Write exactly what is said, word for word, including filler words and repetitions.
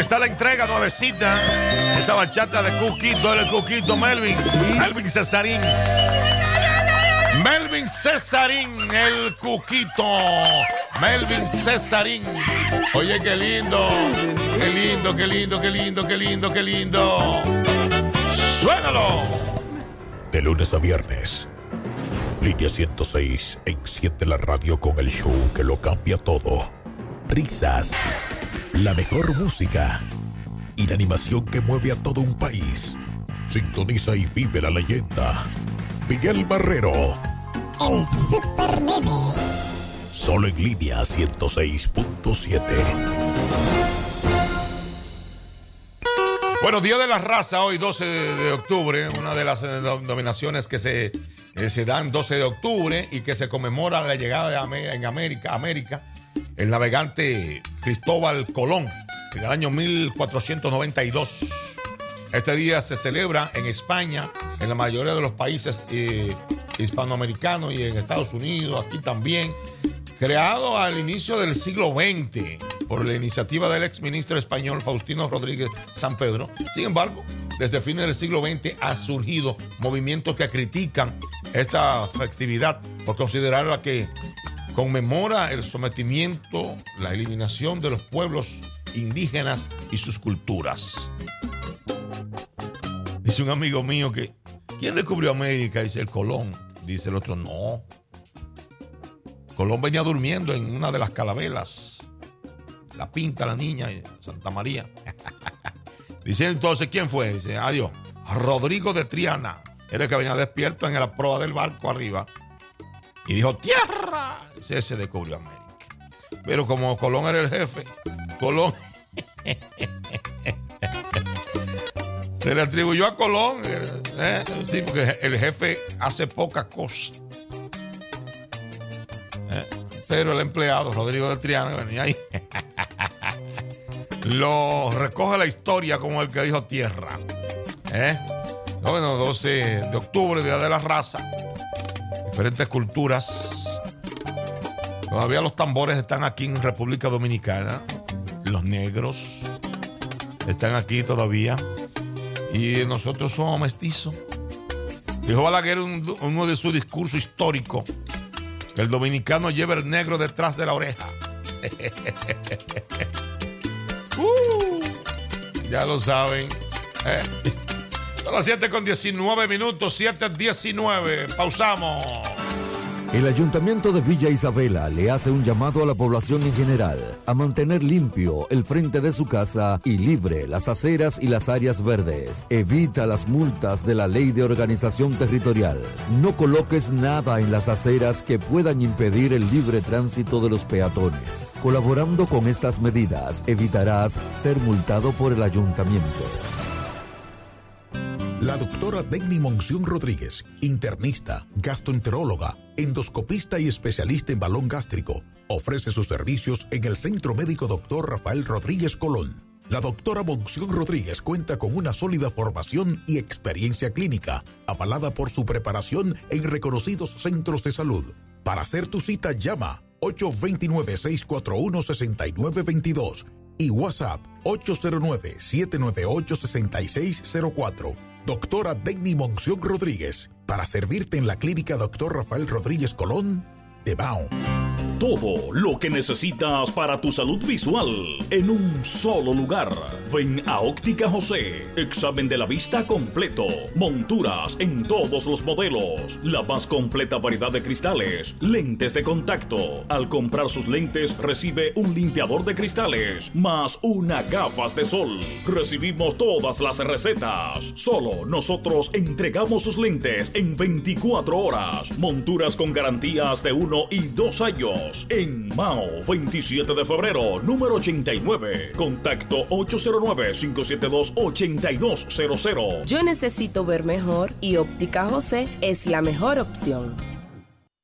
está la entrega nuevecita. Esa bachata de Cuquito, el Cuquito Melvin. Melvin Cesarín. Melvin Cesarín, el Cuquito. Melvin Cesarín. Oye, qué lindo. Qué lindo, qué lindo, qué lindo, qué lindo, qué lindo. ¡Suénalo! De lunes a viernes, Línea ciento seis enciende la radio con el show que lo cambia todo. Risas, la mejor música y la animación que mueve a todo un país. Sintoniza y vive la leyenda. Miguel Barrero, el Super Nene. Solo en Línea ciento seis punto siete. Bueno, Día de la Raza, hoy doce de octubre, una de las denominaciones que se, que se dan doce de octubre y que se conmemora la llegada de América, en América, América, el navegante Cristóbal Colón, en el año mil cuatrocientos noventa y dos. Este día se celebra en España, en la mayoría de los países eh, hispanoamericanos y en Estados Unidos, aquí también, creado al inicio del siglo veinte por la iniciativa del exministro español Faustino Rodríguez Sampedro. Sin embargo, desde fines del siglo veinte ha surgido movimientos que critican esta festividad por considerarla que conmemora el sometimiento, la eliminación de los pueblos indígenas y sus culturas. Dice un amigo mío que, ¿quién descubrió América? Dice el Colón. Dice el otro, no. Colón venía durmiendo en una de las calaveras. La Pinta, la niña, Santa María. Dice entonces, ¿quién fue? Dice, adiós. Rodrigo de Triana. Era el que venía despierto en la proa del barco arriba. Y dijo, ¡tierra! Dice, ese descubrió América. Pero como Colón era el jefe, Colón se le atribuyó a Colón. ¿eh? Sí, porque el jefe hace pocas cosas. ¿eh? Pero el empleado, Rodrigo de Triana, venía ahí. Lo recoge la historia como el que dijo tierra. ¿Eh? Bueno, doce de octubre, Día de la Raza. Diferentes culturas. Todavía los tambores están aquí en República Dominicana. Los negros están aquí todavía. Y nosotros somos mestizos. Dijo Balaguer en uno de sus discursos históricos que el dominicano lleva el negro detrás de la oreja. Uh, ya lo saben. Eh. Son las siete con diecinueve minutos, siete diecinueve. Pausamos. El Ayuntamiento de Villa Isabela le hace un llamado a la población en general a mantener limpio el frente de su casa y libre las aceras y las áreas verdes. Evita las multas de la Ley de Organización Territorial. No coloques nada en las aceras que puedan impedir el libre tránsito de los peatones. Colaborando con estas medidas, evitarás ser multado por el Ayuntamiento. La doctora Denny Monción Rodríguez, internista, gastroenteróloga, endoscopista y especialista en balón gástrico, ofrece sus servicios en el Centro Médico Doctor Rafael Rodríguez Colón. La doctora Monción Rodríguez cuenta con una sólida formación y experiencia clínica, avalada por su preparación en reconocidos centros de salud. Para hacer tu cita, llama ocho dos nueve, seis cuatro uno, seis nueve dos dos y WhatsApp ocho cero nueve, siete nueve ocho, seis seis cero cuatro. Doctora Denny Monción Rodríguez, para servirte en la clínica Doctor Rafael Rodríguez Colón de Bao. Todo lo que necesitas para tu salud visual en un solo lugar. Ven a Óptica José. Examen de la vista completo. Monturas en todos los modelos. La más completa variedad de cristales. Lentes de contacto. Al comprar sus lentes recibe un limpiador de cristales más una gafas de sol. Recibimos todas las recetas. Solo nosotros entregamos sus lentes en veinticuatro horas. Monturas con garantías de uno y dos años. En Mao, veintisiete de febrero, número ochenta y nueve. Contacto ocho cero nueve, cinco siete dos, ocho dos cero cero. Yo necesito ver mejor y Óptica José es la mejor opción.